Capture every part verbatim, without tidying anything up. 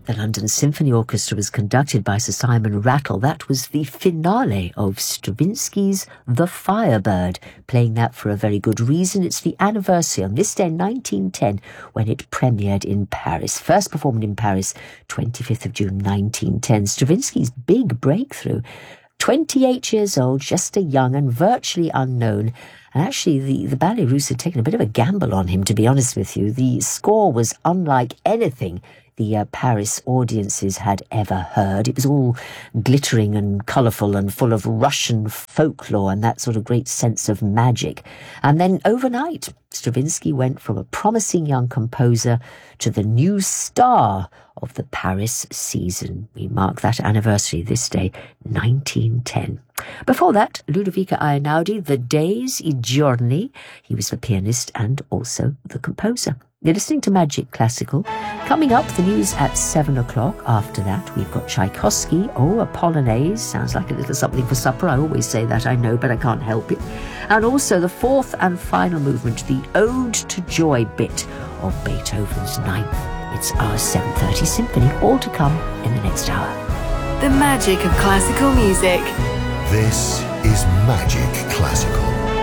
the London Symphony Orchestra was conducted by Sir Simon Rattle. That was the finale of Stravinsky's The Firebird, playing that for a very good reason. It's the anniversary on this day, nineteen ten, when it premiered in Paris. First performed in Paris, twenty-fifth of June, nineteen ten. Stravinsky's big breakthrough. twenty-eight years old, just a young and virtually unknown. And actually, the, the Ballet Russe had taken a bit of a gamble on him, to be honest with you. The score was unlike anything the uh, Paris audiences had ever heard. It was all glittering and colourful and full of Russian folklore and that sort of great sense of magic. And then overnight, Stravinsky went from a promising young composer to the new star of the Paris season. We mark that anniversary this day, nineteen ten. Before that, Ludovico Einaudi, The Days, I Giorni. He was the pianist and also the composer. You're listening to Magic Classical. Coming up, the news at seven o'clock. After that, we've got Tchaikovsky. Oh, a polonaise. Sounds like a little something for supper. I always say that, I know, but I can't help it. And also the fourth and final movement, the Ode to Joy bit of Beethoven's Ninth. It's our seven thirty symphony, all to come in the next hour. The magic of classical music. This is Magic Classical.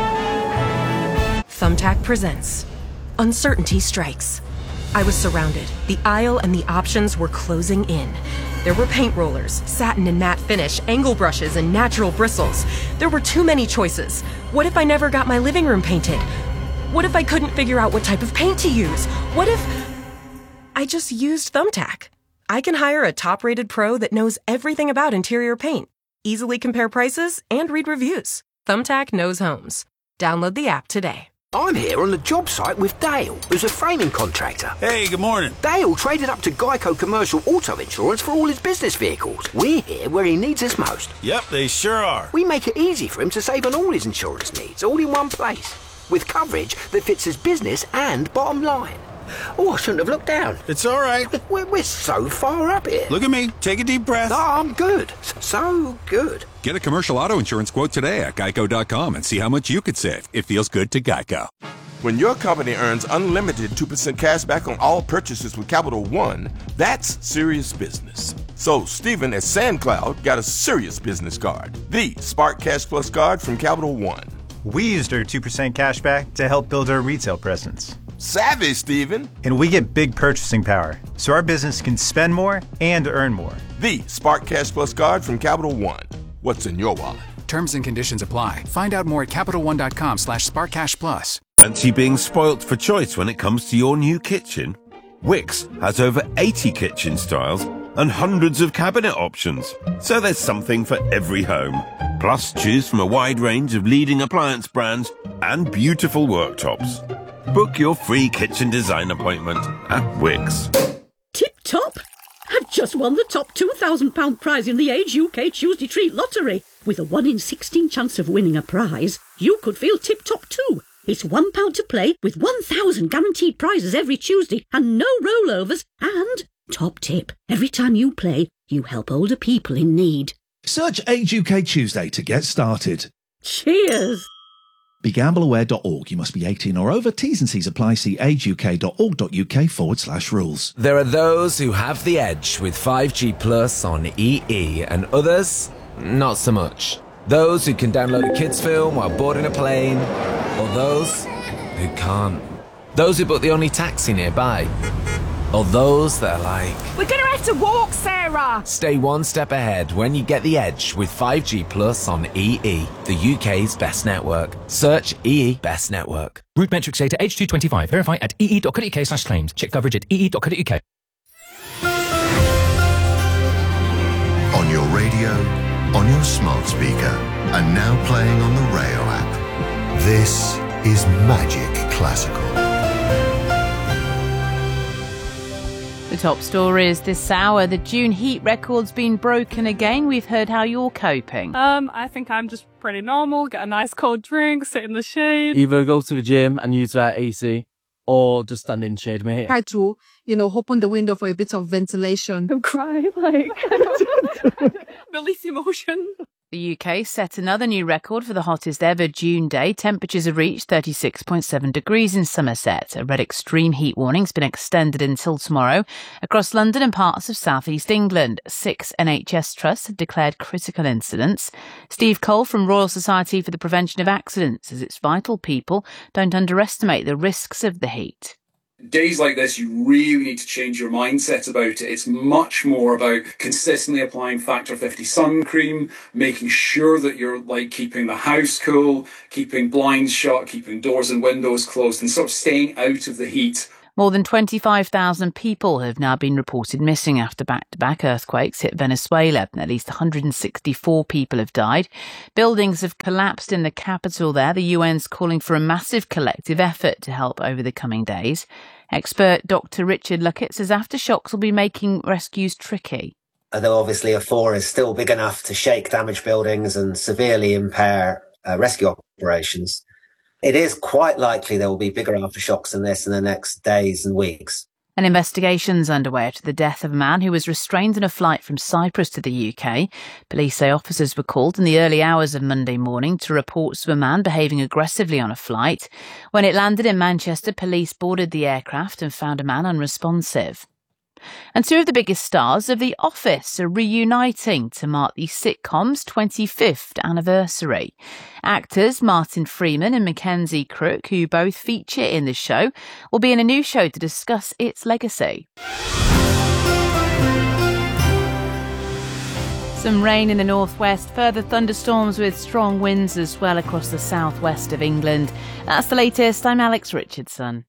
Thumbtack presents Uncertainty Strikes. I was surrounded. The aisle and the options were closing in. There were paint rollers, satin and matte finish, angle brushes, and natural bristles. There were too many choices. What if I never got my living room painted? What if I couldn't figure out what type of paint to use? What if I just used Thumbtack? I can hire a top-rated pro that knows everything about interior paint, easily compare prices, and read reviews. Thumbtack knows homes. Download the app today. I'm here on the job site with Dale, who's a framing contractor. Hey, good morning. Dale traded up to Geico Commercial Auto Insurance for all his business vehicles. We're here where he needs us most. Yep, they sure are. We make it easy for him to save on all his insurance needs, all in one place, with coverage that fits his business and bottom line. Oh, I shouldn't have looked down. It's all right. We're, we're so far up here. Look at me. Take a deep breath. Oh, I'm good. So good. Get a commercial auto insurance quote today at geico dot com and see how much you could save. It feels good to Geico. When your company earns unlimited two percent cash back on all purchases with Capital One, that's serious business. So Stephen at SandCloud got a serious business card, the Spark Cash Plus card from Capital One. We used our two percent cash back to help build our retail presence. Savvy, Stephen. And we get big purchasing power, so our business can spend more and earn more. The Spark Cash Plus card from Capital One. What's in your wallet? Terms and conditions apply. Find out more at capital one dot com slash spark cash plus. Fancy being spoilt for choice when it comes to your new kitchen? Wix has over eighty kitchen styles and hundreds of cabinet options, so there's something for every home. Plus, choose from a wide range of leading appliance brands and beautiful worktops. Book your free kitchen design appointment at Wix. Tip top! I've just won the top two thousand pounds prize in the Age U K Tuesday Treat Lottery. With a one in sixteen chance of winning a prize, you could feel tip top too. It's one pound to play with one thousand guaranteed prizes every Tuesday and no rollovers. And, top tip, every time you play, you help older people in need. Search Age U K Tuesday to get started. Cheers! Be gamble aware dot org. You must be eighteen or over. T's and C's apply. See age u k dot org dot u k forward slash rules. There are those who have the edge with five G Plus on E E and others, not so much. Those who can download a kids film while boarding a plane, or those who can't. Those who book the only taxi nearby, or those that are like, we're gonna have to walk, Sarah! Stay one step ahead when you get the edge with five G Plus on E E, the U K's best network. Search E E Best Network. Route metrics data H two twenty-five. Verify at e e dot co dot u k slash claims. Check coverage at e e dot co dot u k. On your radio, on your smart speaker, and now playing on the Rayo app. This is Magic Classical. The top stories this hour, the June heat record's been broken again. We've heard how you're coping. Um, I think I'm just pretty normal, get a nice cold drink, sit in the shade. Either go to the gym and use that A C, or just stand in shade, mate. Try to, you know, open the window for a bit of ventilation. I'm crying, like, release emotion. The U K set another new record for the hottest ever June day. Temperatures have reached thirty-six point seven degrees in Somerset. A red extreme heat warning's been extended until tomorrow across London and parts of South East England. Six N H S trusts have declared critical incidents. Steve Cole from Royal Society for the Prevention of Accidents says it's vital people don't underestimate the risks of the heat. Days like this, you really need to change your mindset about it. It's much more about consistently applying Factor fifty sun cream, making sure that you're like keeping the house cool, keeping blinds shut, keeping doors and windows closed, and sort of staying out of the heat. More than twenty-five thousand people have now been reported missing after back-to-back earthquakes hit Venezuela. At least one hundred sixty-four people have died. Buildings have collapsed in the capital there. The U N's calling for a massive collective effort to help over the coming days. Expert Doctor Richard Luckett says aftershocks will be making rescues tricky. Although obviously a four is still big enough to shake damaged buildings and severely impair uh, rescue operations, it is quite likely there will be bigger aftershocks than this in the next days and weeks. An investigation's underway after the death of a man who was restrained on a flight from Cyprus to the U K. Police say officers were called in the early hours of Monday morning to reports of a man behaving aggressively on a flight. When it landed in Manchester, police boarded the aircraft and found a man unresponsive. And two of the biggest stars of The Office are reuniting to mark the sitcom's twenty-fifth anniversary. Actors Martin Freeman and Mackenzie Crook, who both feature in the show, will be in a new show to discuss its legacy. Some rain in the northwest, further thunderstorms with strong winds as well across the southwest of England. That's the latest. I'm Alex Richardson.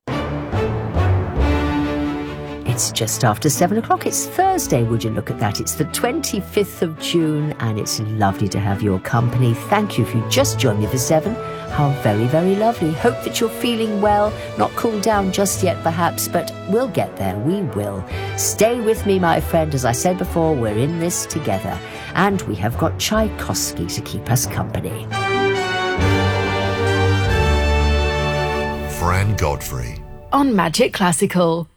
It's just after seven o'clock. It's Thursday. Would you look at that? It's the twenty-fifth of June, and it's lovely to have your company. Thank you if you just joined me for seven. How very, very lovely. Hope that you're feeling well. Not cooled down just yet, perhaps, but we'll get there. We will. Stay with me, my friend. As I said before, we're in this together, and we have got Tchaikovsky to keep us company. Fran Godfrey On Magic Classical.